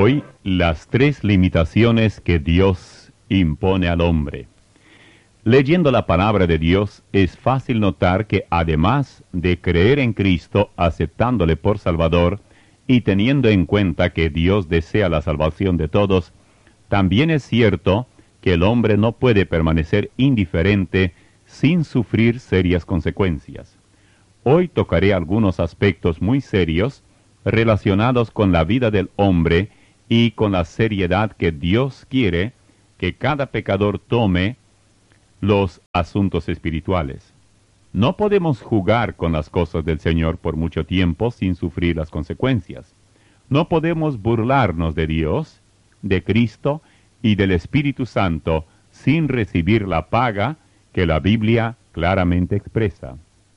hoy las 3 limitaciones que Dios impone al hombre. Leyendo la palabra de Dios es fácil notar que además de creer en Cristo, aceptándole por Salvador y teniendo en cuenta que Dios desea la salvación de todos, también es cierto que el hombre no puede permanecer indiferente sin sufrir serias consecuencias. Hoy tocaré algunos aspectos muy serios relacionados con la vida del hombre y con la seriedad que Dios quiere que cada pecador tome los asuntos espirituales. No podemos jugar con las cosas del Señor por mucho tiempo sin sufrir las consecuencias. No podemos burlarnos de Dios, de Cristo y del Espíritu Santo sin recibir la paga que la Biblia claramente expresa.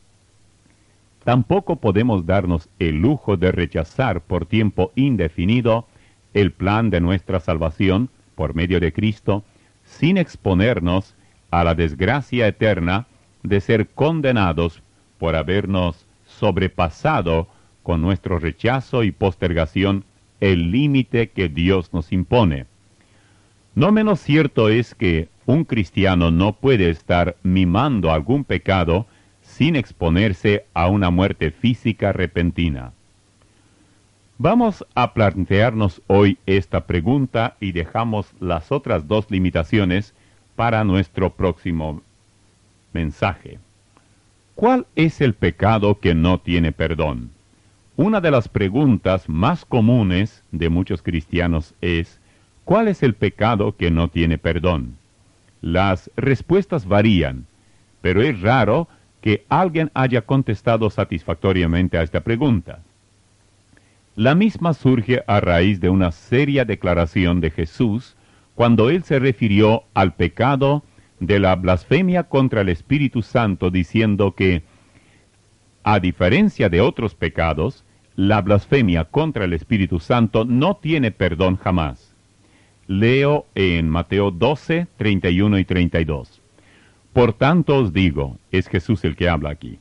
Tampoco podemos darnos el lujo de rechazar por tiempo indefinido el plan de nuestra salvación por medio de Cristo, sin exponernos a la desgracia eterna de ser condenados por habernos sobrepasado con nuestro rechazo y postergación el límite que Dios nos impone. No menos cierto es que un cristiano no puede estar mimando algún pecado sin exponerse a una muerte física repentina. Vamos a plantearnos hoy esta pregunta y dejamos las otras 2 limitaciones para nuestro próximo mensaje. ¿Cuál es el pecado que no tiene perdón? Una de las preguntas más comunes de muchos cristianos es, ¿cuál es el pecado que no tiene perdón? Las respuestas varían, pero es raro que alguien haya contestado satisfactoriamente a esta pregunta. La misma surge a raíz de una seria declaración de Jesús cuando él se refirió al pecado de la blasfemia contra el Espíritu Santo, diciendo que, a diferencia de otros pecados, la blasfemia contra el Espíritu Santo no tiene perdón jamás. Leo en Mateo 12, 31 y 32. Por tanto os digo, es Jesús el que habla aquí,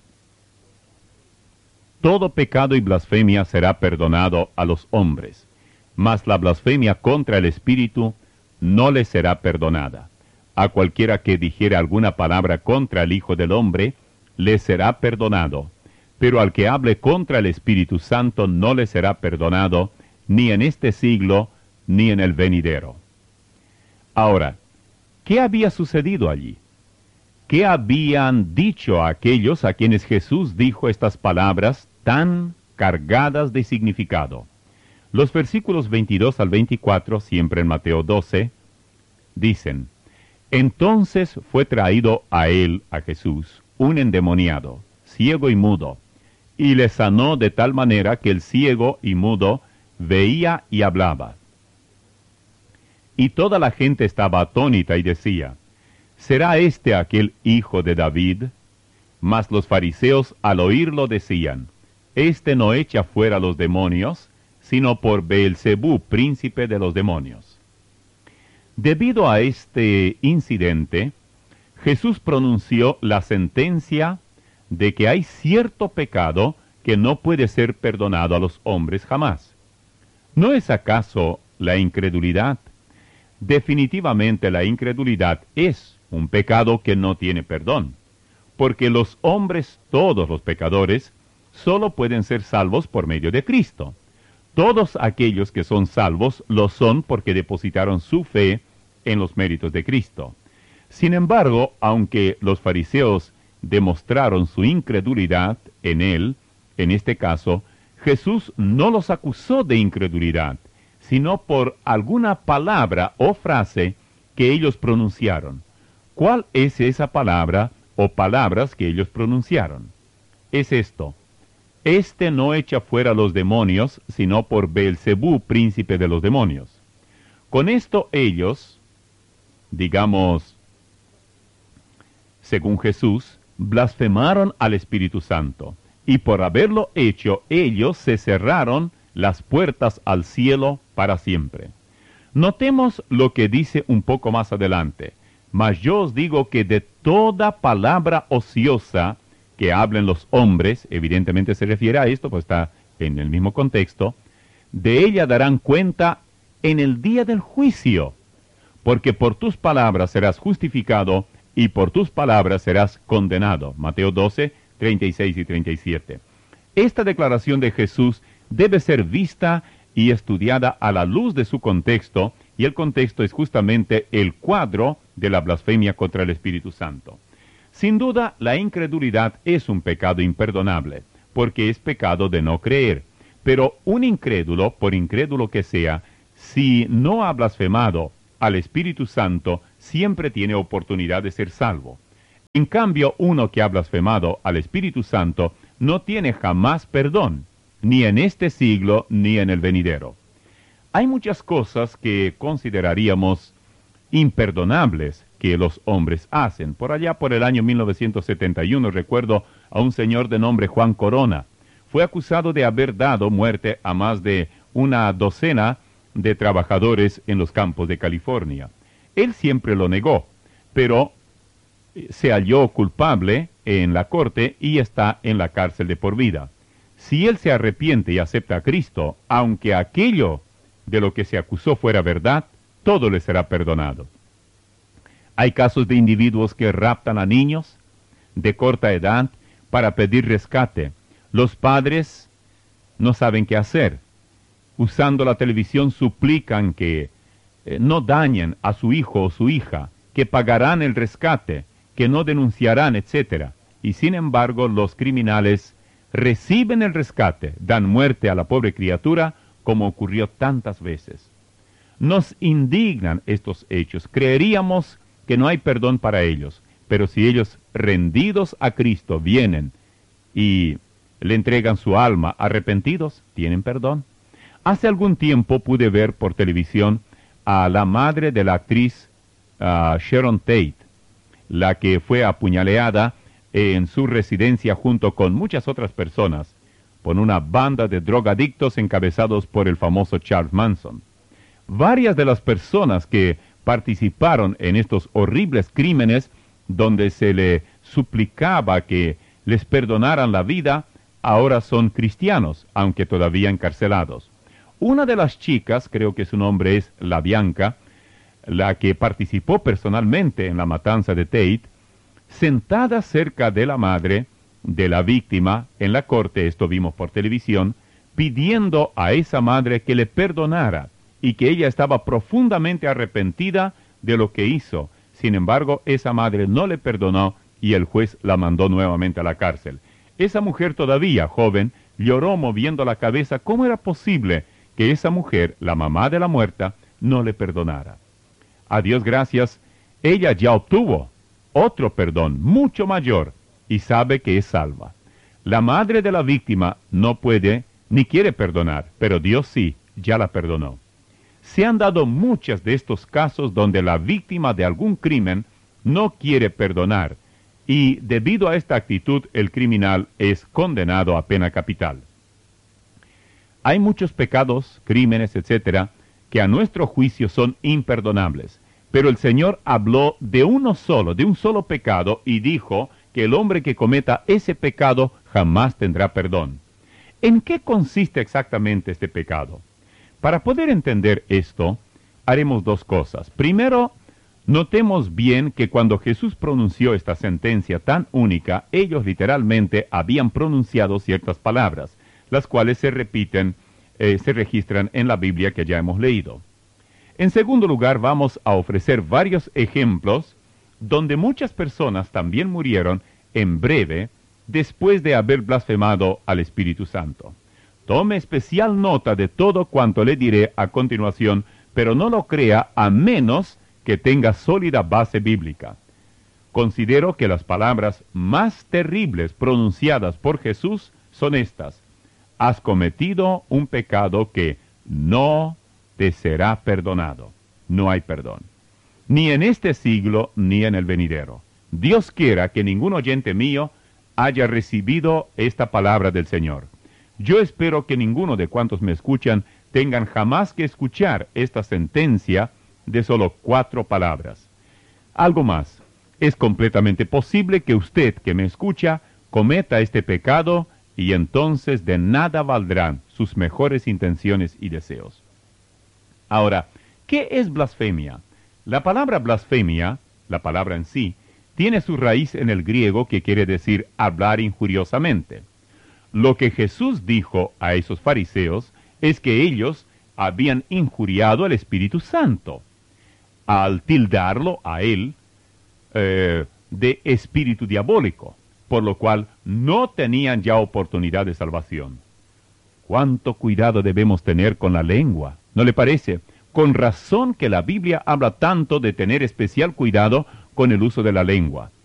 todo pecado y blasfemia será perdonado a los hombres, mas la blasfemia contra el Espíritu no le será perdonada. A cualquiera que dijere alguna palabra contra el Hijo del Hombre, le será perdonado, pero al que hable contra el Espíritu Santo no le será perdonado, ni en este siglo, ni en el venidero. Ahora, ¿qué había sucedido allí? ¿Qué habían dicho aquellos a quienes Jesús dijo estas palabras tan cargadas de significado? Los versículos 22 al 24, siempre en Mateo 12, dicen, entonces fue traído a él, a Jesús, un endemoniado, ciego y mudo, y le sanó de tal manera que el ciego y mudo veía y hablaba. Y toda la gente estaba atónita y decía, ¿será este aquel hijo de David? Mas los fariseos al oírlo decían, este no echa fuera los demonios, sino por Beelzebú, príncipe de los demonios. Debido a este incidente, Jesús pronunció la sentencia de que hay cierto pecado que no puede ser perdonado a los hombres jamás. ¿No es acaso la incredulidad? Definitivamente la incredulidad es un pecado que no tiene perdón, porque los hombres, todos los pecadores, solo pueden ser salvos por medio de Cristo. Todos aquellos que son salvos lo son porque depositaron su fe en los méritos de Cristo. Sin embargo, aunque los fariseos demostraron su incredulidad en él, en este caso, Jesús no los acusó de incredulidad, sino por alguna palabra o frase que ellos pronunciaron. ¿Cuál es esa palabra o palabras que ellos pronunciaron? Es esto: este no echa fuera los demonios, sino por Beelzebú, príncipe de los demonios. Con esto ellos, digamos, según Jesús, blasfemaron al Espíritu Santo, y por haberlo hecho, ellos se cerraron las puertas al cielo para siempre. Notemos lo que dice un poco más adelante. Mas yo os digo que de toda palabra ociosa que hablen los hombres, evidentemente se refiere a esto, pues está en el mismo contexto, de ella darán cuenta en el día del juicio, porque por tus palabras serás justificado y por tus palabras serás condenado. Mateo 12, 36 y 37. Esta declaración de Jesús debe ser vista y estudiada a la luz de su contexto, y el contexto es justamente el cuadro de la blasfemia contra el Espíritu Santo. Sin duda, la incredulidad es un pecado imperdonable, porque es pecado de no creer. Pero un incrédulo, por incrédulo que sea, si no ha blasfemado al Espíritu Santo, siempre tiene oportunidad de ser salvo. En cambio, uno que ha blasfemado al Espíritu Santo no tiene jamás perdón, ni en este siglo ni en el venidero. Hay muchas cosas que consideraríamos imperdonables que los hombres hacen. Por allá por el año 1971 recuerdo a un señor de nombre Juan Corona. Fue acusado de haber dado muerte a más de una docena de trabajadores en los campos de California. Él siempre lo negó, pero se halló culpable en la corte y está en la cárcel de por vida. Si él se arrepiente y acepta a Cristo, aunque aquello de lo que se acusó fuera verdad, todo le será perdonado. Hay casos de individuos que raptan a niños de corta edad para pedir rescate. Los padres no saben qué hacer. Usando la televisión suplican que no dañen a su hijo o su hija, que pagarán el rescate, que no denunciarán, etc. Y sin embargo, los criminales reciben el rescate, dan muerte a la pobre criatura, como ocurrió tantas veces. Nos indignan estos hechos. Creeríamos que no hay perdón para ellos, pero si ellos rendidos a Cristo vienen y le entregan su alma arrepentidos, tienen perdón. Hace algún tiempo pude ver por televisión a la madre de la actriz Sharon Tate, la que fue apuñaleada en su residencia junto con muchas otras personas por una banda de drogadictos encabezados por el famoso Charles Manson. Varias de las personas que participaron en estos horribles crímenes, donde se le suplicaba que les perdonaran la vida, ahora son cristianos, aunque todavía encarcelados. Una de las chicas, creo que su nombre es La Bianca, la que participó personalmente en la matanza de Tate, sentada cerca de la madre de la víctima en la corte, esto vimos por televisión, pidiendo a esa madre que le perdonara y que ella estaba profundamente arrepentida de lo que hizo. Sin embargo, esa madre no le perdonó y el juez la mandó nuevamente a la cárcel. Esa mujer todavía joven lloró moviendo la cabeza. ¿Cómo era posible que esa mujer, la mamá de la muerta, no le perdonara? A Dios gracias, ella ya obtuvo otro perdón mucho mayor y sabe que es salva. La madre de la víctima no puede ni quiere perdonar, pero Dios sí, ya la perdonó. Se han dado muchos de estos casos donde la víctima de algún crimen no quiere perdonar y debido a esta actitud el criminal es condenado a pena capital. Hay muchos pecados, crímenes, etcétera, que a nuestro juicio son imperdonables, pero el Señor habló de uno solo, de un solo pecado y dijo que el hombre que cometa ese pecado jamás tendrá perdón. ¿En qué consiste exactamente este pecado? Para poder entender esto, haremos dos cosas. Primero, notemos bien que cuando Jesús pronunció esta sentencia tan única, ellos literalmente habían pronunciado ciertas palabras, las cuales se repiten, se registran en la Biblia que ya hemos leído. En segundo lugar, vamos a ofrecer varios ejemplos donde muchas personas también murieron en breve después de haber blasfemado al Espíritu Santo. Tome especial nota de todo cuanto le diré a continuación, pero no lo crea a menos que tenga sólida base bíblica. Considero que las palabras más terribles pronunciadas por Jesús son estas: has cometido un pecado que no te será perdonado. No hay perdón, ni en este siglo ni en el venidero. Dios quiera que ningún oyente mío haya recibido esta palabra del Señor. Yo espero que ninguno de cuantos me escuchan tengan jamás que escuchar esta sentencia de solo 4 palabras. Algo más, es completamente posible que usted que me escucha cometa este pecado y entonces de nada valdrán sus mejores intenciones y deseos. Ahora, ¿qué es blasfemia? La palabra blasfemia, la palabra en sí, tiene su raíz en el griego que quiere decir hablar injuriosamente. Lo que Jesús dijo a esos fariseos es que ellos habían injuriado al Espíritu Santo al tildarlo a él de espíritu diabólico, por lo cual no tenían ya oportunidad de salvación. ¿Cuánto cuidado debemos tener con la lengua? ¿No le parece? Con razón que la Biblia habla tanto de tener especial cuidado con el uso de la lengua.